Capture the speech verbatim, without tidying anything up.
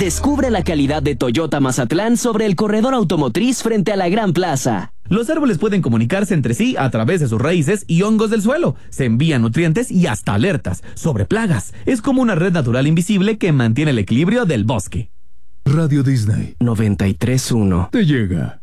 Descubre la calidad de Toyota Mazatlán sobre el corredor automotriz frente a la Gran Plaza. Los árboles pueden comunicarse entre sí a través de sus raíces y hongos del suelo. Se envían nutrientes y hasta alertas sobre plagas. Es como una red natural invisible que mantiene el equilibrio del bosque. Radio Disney noventa y tres punto uno te llega.